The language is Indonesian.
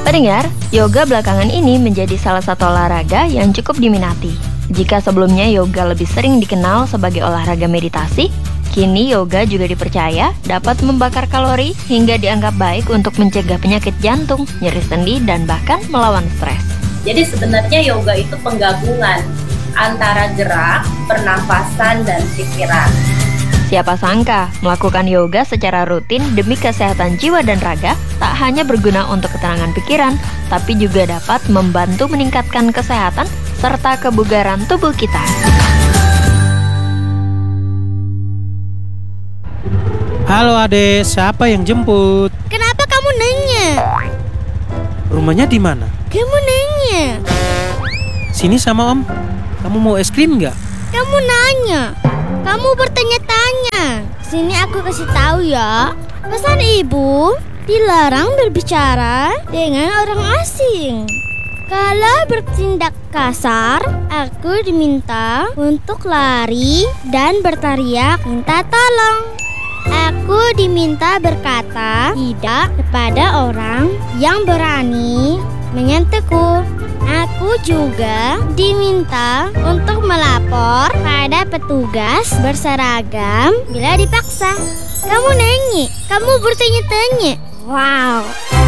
Pendengar, yoga belakangan ini menjadi salah satu olahraga yang cukup diminati. Jika sebelumnya yoga lebih sering dikenal sebagai olahraga meditasi, kini yoga juga dipercaya dapat membakar kalori hingga dianggap baik untuk mencegah penyakit jantung, nyeri sendi, dan bahkan melawan stres. Jadi sebenarnya yoga itu penggabungan antara gerak, pernafasan, dan pikiran. Siapa sangka, melakukan yoga secara rutin demi kesehatan jiwa dan raga tak hanya berguna untuk ketenangan pikiran, tapi juga dapat membantu meningkatkan kesehatan serta kebugaran tubuh kita. Halo adek, siapa yang jemput? Kenapa kamu nanya? Rumahnya di mana? Kamu nanya. Sini sama om. Kamu mau es krim nggak? Kamu nanya. Kamu bertanya-tanya. Sini aku kasih tahu ya. Pesan ibu, dilarang berbicara dengan orang asing. Kalau bertindak kasar, aku diminta untuk lari dan berteriak minta tolong. Aku diminta berkata tidak kepada orang yang berani menyentuhku. Aku juga diminta untuk melapor pada petugas berseragam bila dipaksa. Kamu nanya, kamu bertanya-tanya. Wow.